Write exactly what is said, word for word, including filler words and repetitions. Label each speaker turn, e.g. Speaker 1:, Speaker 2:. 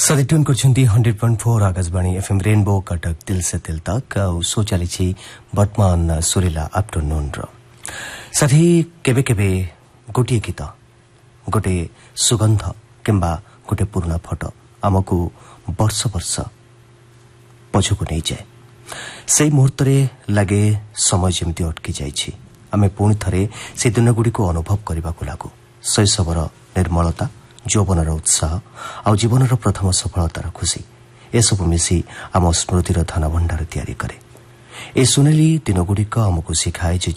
Speaker 1: सदी tune करछन्ती hundred point four Akashvani FM rainbow Cuttack दिल से दिल तक सो चलिछि वर्तमान सुरीला आफ्टरनून र साथी केबे केबे गोटे गीत गोटे सुगंध किंबा गोटे पुराना फोटो आमको वर्ष वर्ष पछुको नहीं जाए से मुहूर्त लगे समय जमती अटकी जाइछि आमे पुणी थरे से दिन गुडी को अनुभव करबा को लागू शैशवर निर्मलता यौवनर उत्साह आ जीवनर प्रथम सफलतार खुशी एसबु मिसी आम स्मृतिर धन भंडार तैयारी करे ए सुनेली दिनगुड़िक आमको शिखाए जे